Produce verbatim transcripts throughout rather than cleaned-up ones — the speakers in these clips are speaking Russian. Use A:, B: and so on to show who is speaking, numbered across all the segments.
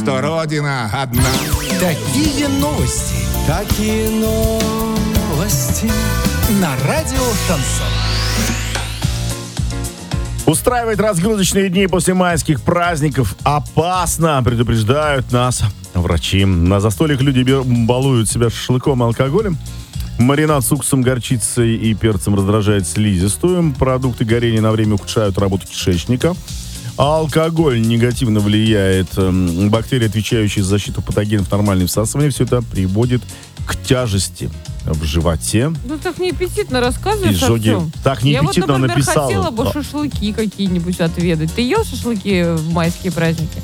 A: что Родина одна.
B: Такие новости.
C: Такие новости.
B: На радио Шансон.
D: Устраивать разгрузочные дни после майских праздников опасно, предупреждают нас врачи. На застольях люди балуют себя шашлыком и алкоголем. Маринад с уксусом, горчицей и перцем раздражает слизистую. Продукты горения на время ухудшают работу кишечника. Алкоголь негативно влияет. Бактерии, отвечающие за защиту патогенов, нормальное всасывание. Все это приводит к тяжести в животе.
E: Ну так неаппетитно рассказываешь,
D: Изжоги.
E: Артем.
D: Так неаппетитно
E: Я вот, например,
D: написал.
E: хотела бы шашлыки какие-нибудь отведать. Ты ел шашлыки в майские праздники?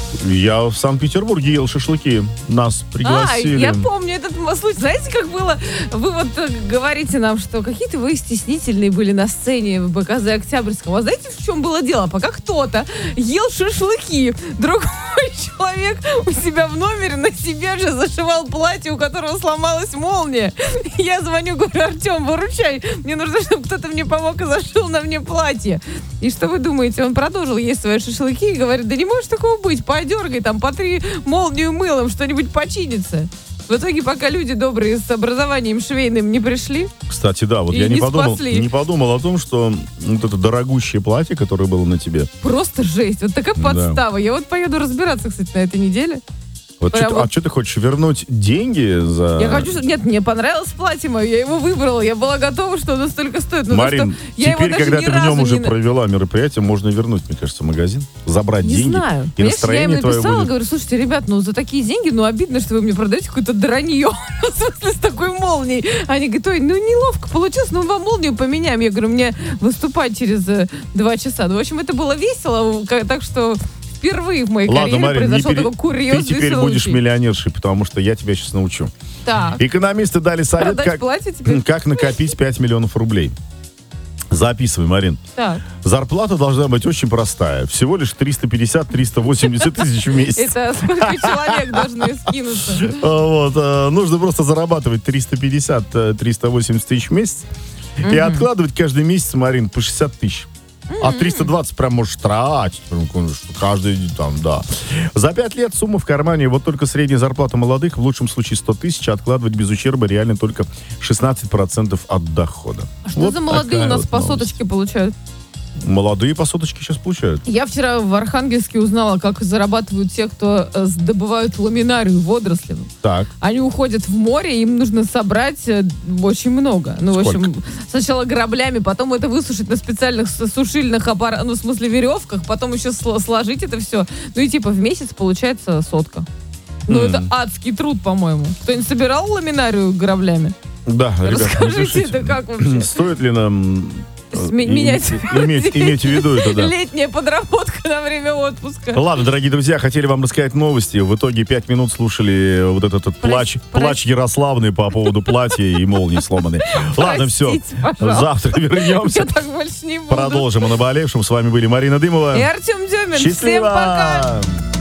D: Я в Санкт-Петербурге ел шашлыки. Нас пригласили.
E: А, я помню этот случай. Знаете, как было? Вы вот говорите нам, что какие-то вы стеснительные были на сцене в БКЗ Октябрьском. А знаете, в чем было дело? Пока кто-то ел шашлыки, другой человек у себя в номере на себе же зашивал платье, у которого сломалась молния. Я звоню, говорю: Артем, выручай. Мне нужно, чтобы кто-то мне помог и зашил на мне платье. И что вы думаете? Он продолжил есть свои шашлыки и говорит: да не может такого быть. Подергай там, потри молнию мылом, что-нибудь починится. В итоге, пока люди добрые с образованием швейным не пришли.
D: Кстати, да, вот я не, не подумал, не подумал о том, что вот это дорогущее платье, которое было на тебе.
E: Просто жесть. Вот такая подстава. Да. Я вот поеду разбираться, кстати, на этой неделе.
D: Вот что, вот... А что ты хочешь, вернуть деньги за...
E: Я хочу... Нет, мне понравилось платье мое, я его выбрала. Я была готова, что оно столько стоит. Но
D: Марин,
E: то, я
D: теперь,
E: его
D: когда ты в нем уже
E: не...
D: провела мероприятие, можно вернуть, мне кажется, в магазин, забрать
E: не
D: деньги.
E: Не знаю.
D: И настроение твое
E: написала,
D: будет...
E: говорю: слушайте, ребят, ну за такие деньги, ну обидно, что вы мне продаете какое-то дранье. В смысле, с такой молнией. Они говорят: ой, ну неловко получилось, ну вам молнию поменяем. Я говорю: мне выступать через э, два часа. Ну, в общем, это было весело, так что... Впервые в моей
D: Ладно,
E: карьере
D: Марин,
E: произошел
D: пере...
E: такой курьезный
D: ты теперь
E: случай.
D: будешь миллионершей, потому что я тебя сейчас научу.
E: Так.
D: Экономисты дали совет, как, как накопить пять миллионов рублей. Записывай, Марин.
E: Так.
D: Зарплата должна быть очень простая. Всего лишь триста пятьдесят - триста восемьдесят тысяч в месяц.
E: Это сколько человек должны скинуться?
D: Вот. Нужно просто зарабатывать триста пятьдесят - триста восемьдесят тысяч в месяц. И откладывать каждый месяц, Марин, по шестьдесят тысяч. А триста двадцать прям можешь тратить. Каждый день там, да. За пять лет сумма в кармане, вот только средняя зарплата молодых, в лучшем случае сто тысяч, откладывать без ущерба реально только шестнадцать процентов от дохода.
E: А что
D: вот
E: за молодые у нас
D: вот
E: по
D: новость.
E: Соточке получают?
D: Молодые по соточке сейчас получают.
E: Я вчера в Архангельске узнала, как зарабатывают те, кто э, добывают ламинарию водорослей.
D: Так.
E: Они уходят в море, им нужно собрать э, очень много. Ну,
D: Сколько?
E: в общем, сначала граблями, потом это высушить на специальных сушильных аппаратах, ну, в смысле, веревках, потом еще сложить это все. Ну, и типа в месяц получается сотка. Ну, mm. это адский труд, по-моему. Кто-нибудь собирал ламинарию граблями?
D: Да, ребята,
E: расскажите, это как вообще?
D: Стоит ли нам...
E: Менять
D: иметь, иметь в виду это, да.
E: Летняя подработка на время отпуска.
D: Ладно, дорогие друзья, хотели вам рассказать новости. В итоге пять минут слушали вот этот, этот плач, плач Ярославный по поводу платья и молнии сломанной. Ладно, все. Завтра вернемся.
E: Я так больше не буду.
D: Продолжим о наболевшем. С вами были Марина Дымова
E: и Артем Демин.
D: Счастливо!
E: Всем пока!